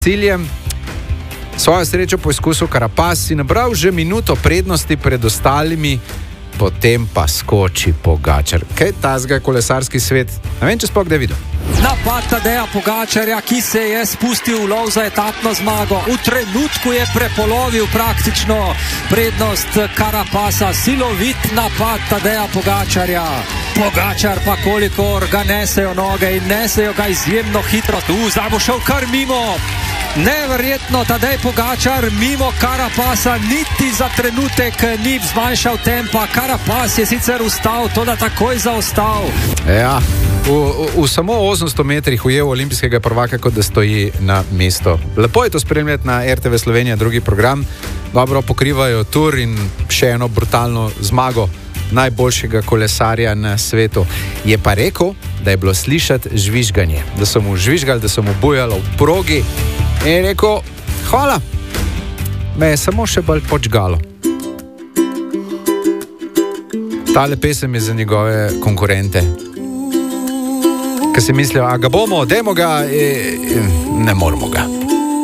ciljem. Svojo srečo po izkusu Carapaz si nabral že minuto prednosti pred ostalimi, potem pa skoči Pogačar. Kaj tazga kolesarski svet? Ne vem, če sploh kdaj videl. Napad Tadeja Pogačarja, ki se je spustil v lov za etapno zmago. V trenutku je prepolovil praktično prednost Carapaza. Silovit napad Tadeja Pogačarja. Pogačar pa kolikor ga nesejo noge in nesejo ga izjemno hitro. Zdaj bo šel kar mimo. Neverjetno, Tadej Pogačar mimo Carapaza niti za trenutek ni zmanjšal tempa. Carapaz je sicer ustal, to da takoj zaostal. Ja, v samo 800 metrih ujel olimpijskega prvaka, kot da stoji na mestu. Lepo je to spremljati na RTV Slovenija, drugi program. Dobro pokrivajo tur in še eno brutalno zmago najboljšega kolesarja na svetu. Je pa rekel, da je bilo slišati žvižganje, da so mu žvižgali, da so mu bujalo v progi. In je rekel, hvala, me je samo še bolj počgalo. Tale pesem je za njegove konkurente, ki si mislijo, a ga bomo, dajmo ga, ne moramo ga.